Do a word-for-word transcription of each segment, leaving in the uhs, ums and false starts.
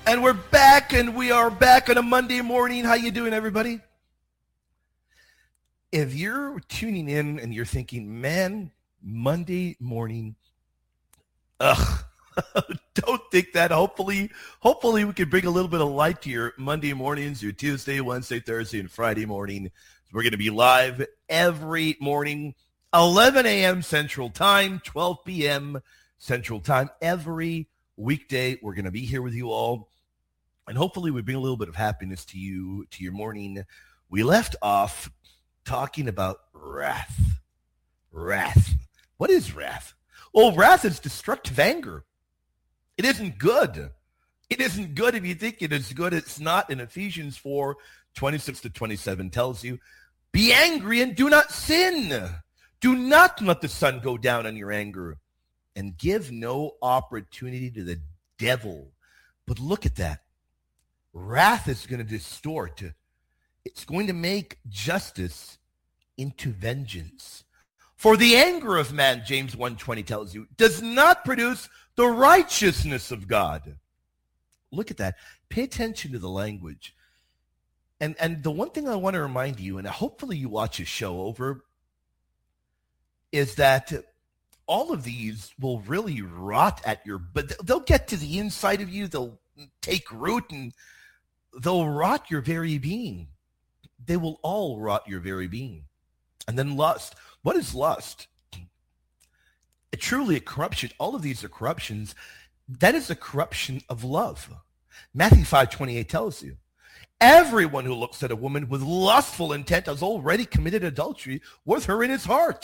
And we're back, and we are back on a Monday morning. How you doing, everybody? If you're tuning in and you're thinking, man, Monday morning, ugh, don't think that. Hopefully, hopefully we can bring a little bit of light to your Monday mornings, your Tuesday, Wednesday, Thursday, and Friday morning. We're going to be live every morning, eleven a.m. Central Time, twelve p.m. Central Time, every weekday. We're going to be here with you all. And hopefully we bring a little bit of happiness to you, to your morning. We left off talking about wrath. Wrath. What is wrath? Well, wrath is destructive anger. It isn't good. It isn't good. If you think it is good, it's not. And Ephesians four, twenty-six to twenty-seven tells you, be angry and do not sin. Do not let the sun go down on your anger, and give no opportunity to the devil. But look at that. Wrath is going to distort. It's going to make justice into vengeance. For the anger of man, James one twenty tells you, does not produce the righteousness of God. Look at that. Pay attention to the language. And, and the one thing I want to remind you, and hopefully you watch a show over, is that all of these will really rot at your, but they'll get to the inside of you. They'll take root and they'll rot your very being. They will all rot your very being. And then lust. What is lust? It truly a corruption. All of these are corruptions. That is a corruption of love. Matthew five twenty-eight tells you, everyone who looks at a woman with lustful intent has already committed adultery with her in his heart.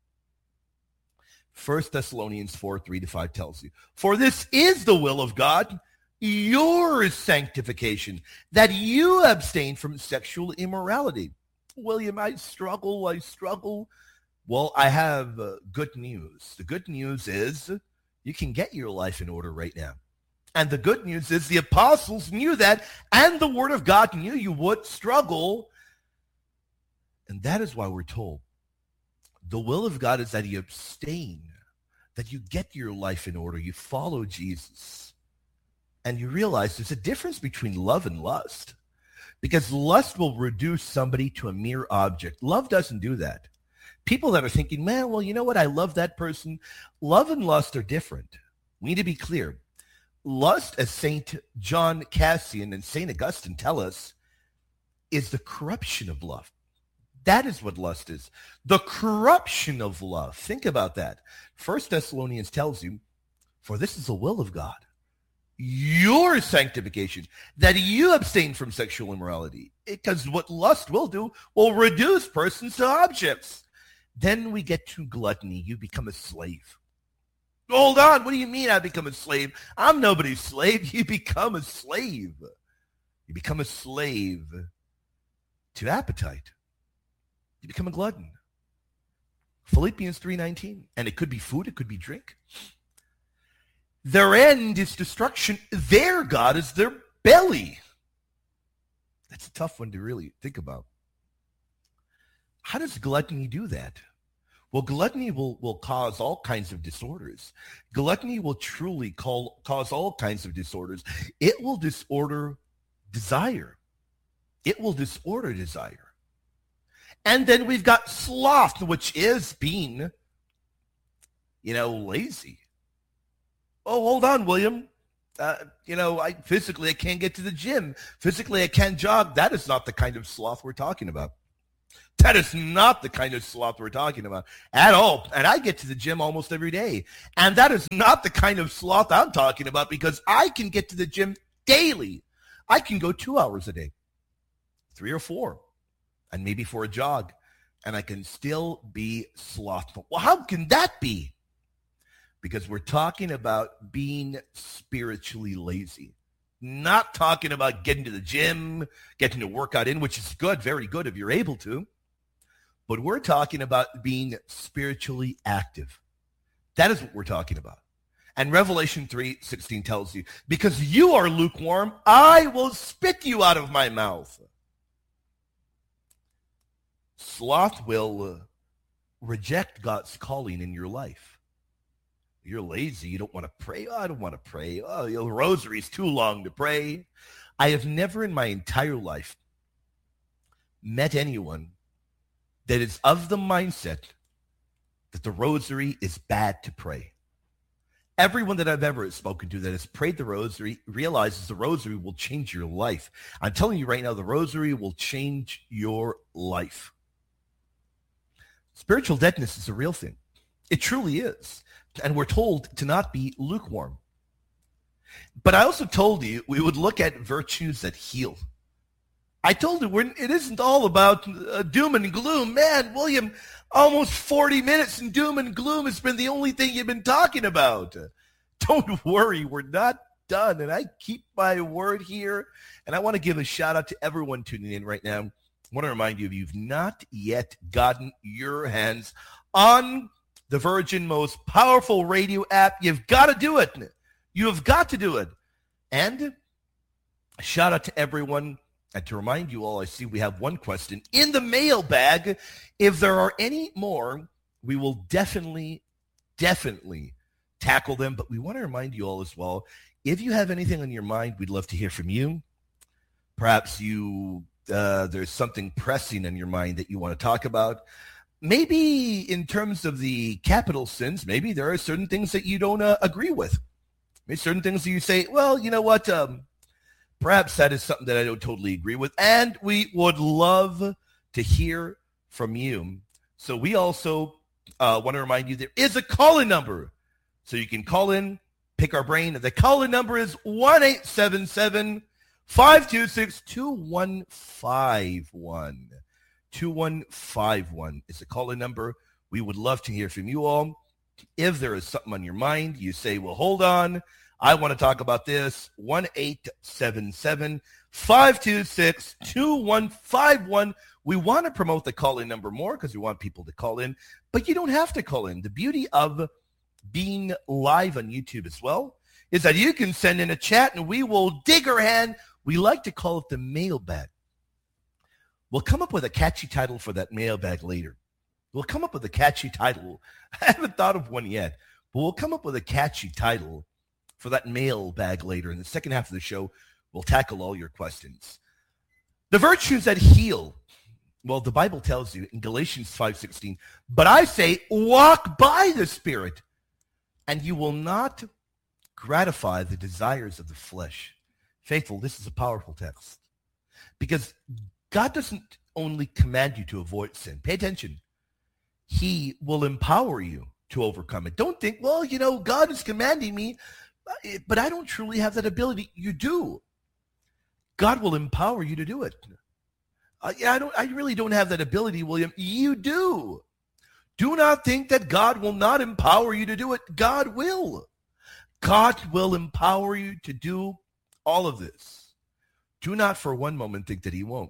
First Thessalonians four, three to five tells you, for this is the will of God, your sanctification, that you abstain from sexual immorality. William, I struggle, I struggle. Well, I have uh, good news. The good news is you can get your life in order right now. And the good news is the apostles knew that, and the word of God knew you would struggle. And that is why we're told the will of God is that you abstain, that you get your life in order, you follow Jesus. And you realize there's a difference between love and lust, because lust will reduce somebody to a mere object. Love doesn't do that. People that are thinking, man, well, you know what? I love that person. Love and lust are different. We need to be clear. Lust, as Saint John Cassian and Saint Augustine tell us, is the corruption of love. That is what lust is. The corruption of love. Think about that. First Thessalonians tells you, for this is the will of God, your sanctification, that you abstain from sexual immorality. Because what lust will do will reduce persons to objects. Then we get to gluttony. You become a slave. Hold on. What do you mean I become a slave? I'm nobody's slave. You become a slave. You become a slave to appetite. You become a glutton. Philippians three nineteen. And it could be food. It could be drink. Their end is destruction. Their God is their belly. That's a tough one to really think about. How does gluttony do that? Well, gluttony will, will cause all kinds of disorders. Gluttony will truly call, cause all kinds of disorders. It will disorder desire. It will disorder desire. And then we've got sloth, which is being, you know, lazy. Oh, hold on, William. Uh, you know, I physically I can't get to the gym. Physically I can't jog. That is not the kind of sloth we're talking about. That is not the kind of sloth we're talking about at all. And I get to the gym almost every day. And that is not the kind of sloth I'm talking about, because I can get to the gym daily. I can go two hours a day, three or four, and maybe for a jog, and I can still be slothful. Well, how can that be? Because we're talking about being spiritually lazy. Not talking about getting to the gym, getting a workout in, which is good, very good if you're able to. But we're talking about being spiritually active. That is what we're talking about. And Revelation three sixteen tells you, because you are lukewarm, I will spit you out of my mouth. Sloth will uh, reject God's calling in your life. You're lazy. You don't want to pray. Oh, I don't want to pray. Oh, the rosary's too long to pray. I have never in my entire life met anyone that is of the mindset that the rosary is bad to pray. Everyone that I've ever spoken to that has prayed the rosary realizes the rosary will change your life. I'm telling you right now, the rosary will change your life. Spiritual deadness is a real thing. It truly is. And we're told to not be lukewarm. But I also told you we would look at virtues that heal. I told you we're, it isn't all about uh, doom and gloom. Man, William, almost forty minutes and doom and gloom has been the only thing you've been talking about. Don't worry, we're not done. And I keep my word here. And I want to give a shout out to everyone tuning in right now. I want to remind you, if you've not yet gotten your hands on the Virgin most powerful radio app, you've got to do it. You have got to do it. And a shout out to everyone. And to remind you all, I see we have one question in the mailbag. If there are any more, we will definitely, definitely tackle them. But we want to remind you all as well, if you have anything on your mind, we'd love to hear from you. Perhaps you uh, there's something pressing on your mind that you want to talk about. Maybe in terms of the capital sins, maybe there are certain things that you don't uh, agree with. Maybe certain things that you say, well, you know what, um, perhaps that is something that I don't totally agree with, and we would love to hear from you. So we also uh, want to remind you there is a call-in number. So you can call in, pick our brain. The call-in number is one eight seven seven, five two six, two one five one. two one five one is the call-in number. We would love to hear from you all. If there is something on your mind, you say, well, hold on, I want to talk about this. one eight seven seven, five two six, two one five one. We want to promote the call-in number more because we want people to call in, but you don't have to call in. The beauty of being live on YouTube as well is that you can send in a chat and we will dig our hand. We like to call it the mailbag. We'll come up with a catchy title for that mailbag later. We'll come up with a catchy title. I haven't thought of one yet, but we'll come up with a catchy title for that mailbag later. In the second half of the show, we'll tackle all your questions. The virtues that heal. Well, the Bible tells you in Galatians five sixteen, but I say, walk by the Spirit, and you will not gratify the desires of the flesh. Faithful, this is a powerful text. Because God doesn't only command you to avoid sin. Pay attention. He will empower you to overcome it. Don't think, well, you know, God is commanding me, but I don't truly have that ability. You do. God will empower you to do it. Uh, yeah, I don't. I really don't have that ability, William. You do. Do not think that God will not empower you to do it. God will. God will empower you to do all of this. Do not for one moment think that he won't.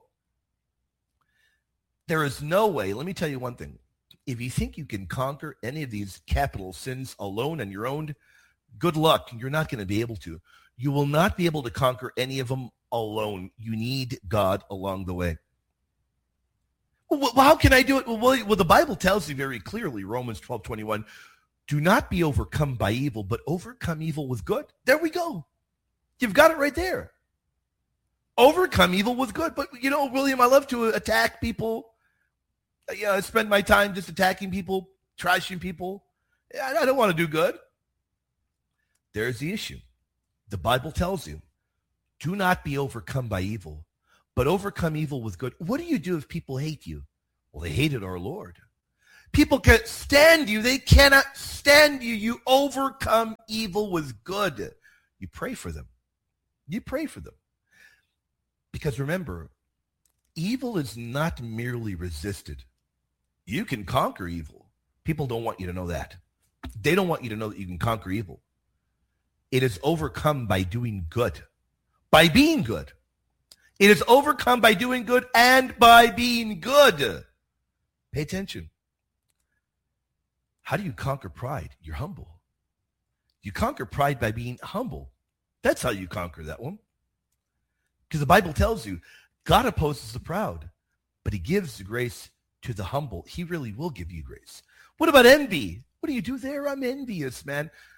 There is no way. Let me tell you one thing. If you think you can conquer any of these capital sins alone on your own, good luck. You're not going to be able to. You will not be able to conquer any of them alone. You need God along the way. Well, how can I do it? Well, well, the Bible tells you very clearly, Romans twelve twenty-one, do not be overcome by evil, but overcome evil with good. There we go. You've got it right there. Overcome evil with good. But, you know, William, I love to attack people. You know, I spend my time just attacking people, trashing people. I don't want to do good. There's the issue. The Bible tells you, do not be overcome by evil, but overcome evil with good. What do you do if people hate you? Well, they hated our Lord. People can't stand you. They cannot stand you. You overcome evil with good. You pray for them. You pray for them. Because remember, evil is not merely resisted. You can conquer evil. People don't want you to know that. They don't want you to know that you can conquer evil. It is overcome by doing good, by being good. It is overcome by doing good and by being good. Pay attention. How do you conquer pride? You're humble. You conquer pride by being humble. That's how you conquer that one. Because the Bible tells you, God opposes the proud, but he gives the grace to the humble. He really will give you grace. What about envy? What do you do there? I'm envious, man.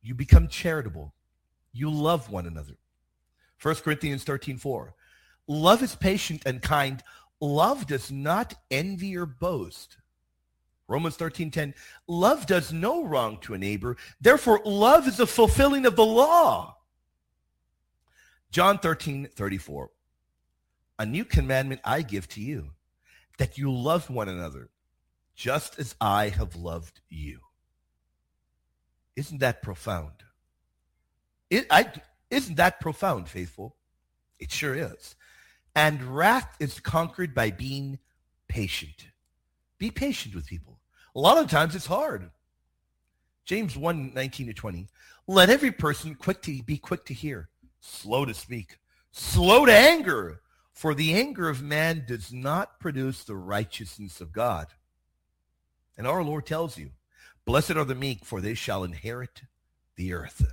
You become charitable. You love one another. First Corinthians thirteen four. Love is patient and kind. Love does not envy or boast. Romans thirteen ten. Love does no wrong to a neighbor. Therefore, love is a fulfilling of the law. John thirteen thirty-four. A new commandment I give to you, that you love one another, just as I have loved you. Isn't that profound? It, I, isn't that profound, faithful? It sure is. And wrath is conquered by being patient. Be patient with people. A lot of times it's hard. James one nineteen to twenty. Let every person quick to be quick to hear, slow to speak, slow to anger, for the anger of man does not produce the righteousness of God. And our Lord tells you, blessed are the meek, for they shall inherit the earth.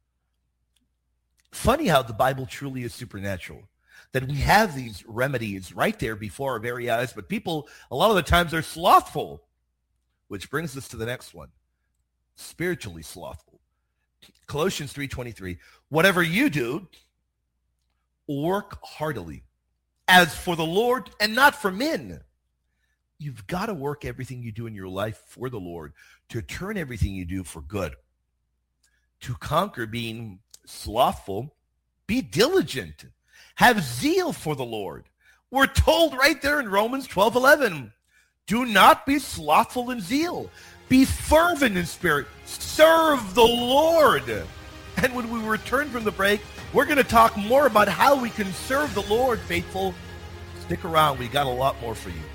Funny how the Bible truly is supernatural, that we have these remedies right there before our very eyes, but people, a lot of the times, are slothful, which brings us to the next one, spiritually slothful. Colossians three twenty-three, whatever you do, work heartily, as for the Lord and not for men. You've got to work everything you do in your life for the Lord, to turn everything you do for good. To conquer being slothful, be diligent. Have zeal for the Lord. We're told right there in Romans twelve eleven, do not be slothful in zeal. Be fervent in spirit. Serve the Lord. And when we return from the break, we're going to talk more about how we can serve the Lord, faithful. Stick around. We got a lot more for you.